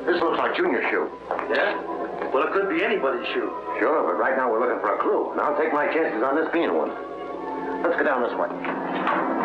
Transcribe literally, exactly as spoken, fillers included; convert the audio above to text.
This looks like Junior's shoe. Yeah? Well, it could be anybody's shoe. Sure, but right now we're looking for a clue, and I'll take my chances on this being one. Let's go down this way.